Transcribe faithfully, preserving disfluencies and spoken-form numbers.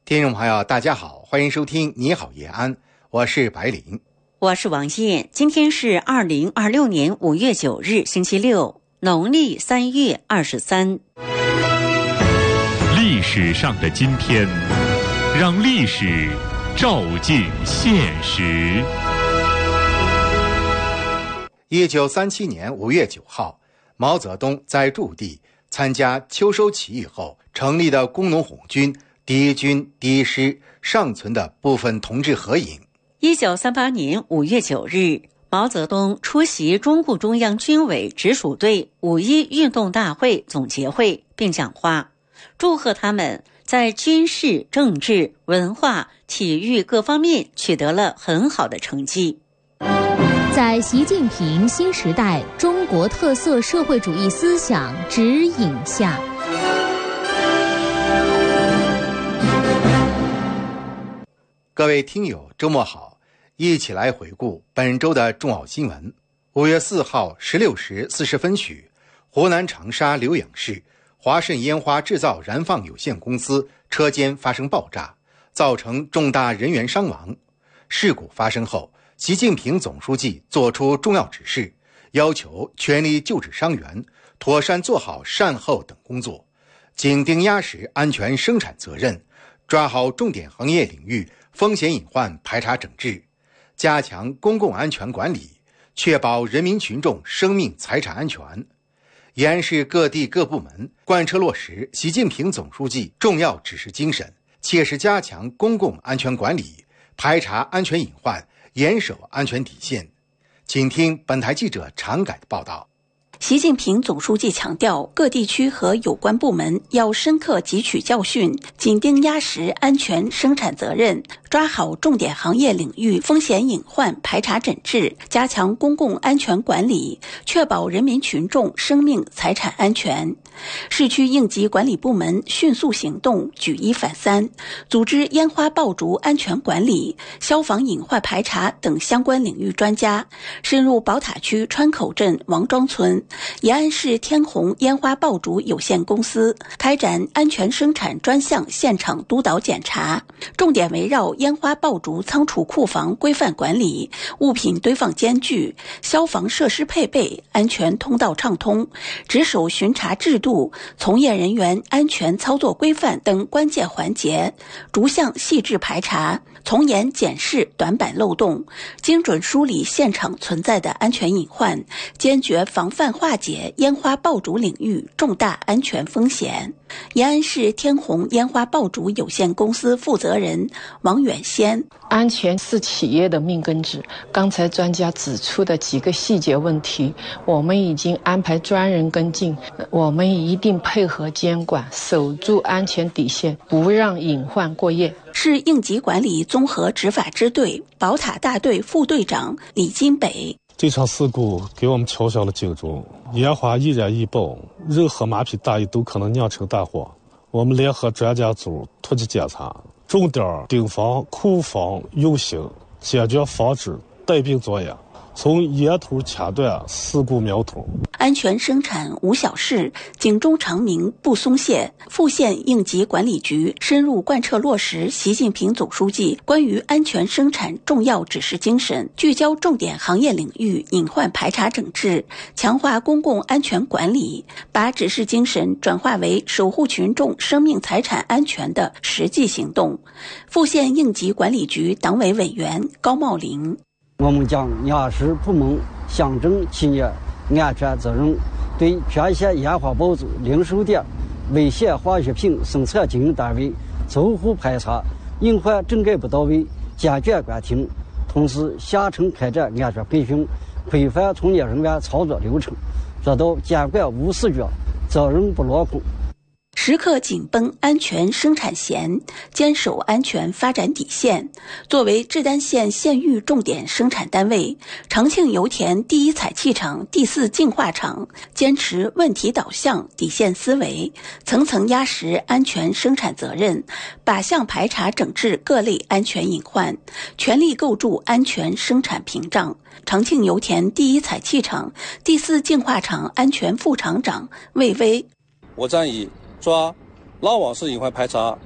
听众朋友大家好，欢迎收听你好延安，我是白林， 我是王燕。今天是二零二六年五月九日星期六，农历三月二十三。 历史上的今天，让历史照进现实。 一九三七年五月九号，毛泽东在驻地参加秋收起义后成立的工农红军第一军第一师尚存的部分同志合影。 一九三八年五月九日，毛泽东出席中共中央军委直属队五一运动大会总结会并讲话，祝贺他们在军事、政治、文化、体育各方面取得了很好的成绩。 在习近平新时代中国特色社会主义思想指引下， 各位听友周末好，一起来回顾本周的重要新闻。五月四号十六时四十分许，湖南长沙浏阳市华盛烟花制造燃放有限公司车间发生爆炸，造成重大人员伤亡。事故发生后，习近平总书记作出重要指示，要求全力救治伤员，妥善做好善后等工作，紧盯压实安全生产责任，抓好重点行业领域风险隐患排查整治，加强公共安全管理，确保人民群众生命财产安全。延安市各地各部门贯彻落实习近平总书记重要指示精神，切实加强公共安全管理，排查安全隐患，严守安全底线。请听本台记者常改的报道。 习近平总书记强调，各地区和有关部门要深刻汲取教训，紧盯压实安全生产责任，抓好重点行业领域风险隐患排查整治，加强公共安全管理，确保人民群众生命财产安全。市区应急管理部门迅速行动，举一反三，组织烟花爆竹安全管理、消防隐患排查等相关领域专家，深入宝塔区川口镇王庄村、延安市天虹烟花爆竹有限公司开展安全生产专项现场督导检查，重点围绕烟花爆竹仓储库房规范管理、物品堆放间距、消防设施配备、安全通道畅通、值守巡查制度、从业人员安全操作规范等关键环节，逐项细致排查，从严检视短板漏洞，精准梳理现场存在的安全隐患，坚决防范化解烟花爆竹领域重大安全风险。延安市天虹烟花爆竹有限公司负责人王远先： 安全是企业的命根子，刚才专家指出的几个细节问题，我们已经安排专人跟进，我们一定配合监管，守住安全底线，不让隐患过夜。 市应急管理综合执法支队宝塔大队副队长李金北： 这场事故给我们敲响了警钟，烟花易燃易爆，任何马匹大意都可能酿成大祸。我们联合专家组突击检查，重点盯防库房用刑，坚决防止带病作业，从源头掐断事故苗头。 安全生产无小事，警钟长鸣不松懈。富县应急管理局深入贯彻落实习近平总书记关于安全生产重要指示精神，聚焦重点行业领域隐患排查整治，强化公共安全管理，把指示精神转化为守护群众生命财产安全的实际行动。富县应急管理局党委委员高茂林： 我们将压实部门象征企业安全责任，对全县烟花爆竹零售店、危险化学品生产经营单位走户排查，隐患整改不到位，坚决关停。同时，下沉开展安全培训，规范从业人员操作流程，做到监管无死角，责任不落空。 时刻紧绷安全生产线，坚守安全发展底线。作为志丹县县域重点生产单位，长庆油田第一采气厂第四净化厂坚持问题导向底线思维，层层压实安全生产责任，靶向排查整治各类安全隐患，全力构筑安全生产屏障。长庆油田第一采气厂第四净化厂安全副厂长魏威： 我将以抓拉网式隐患排查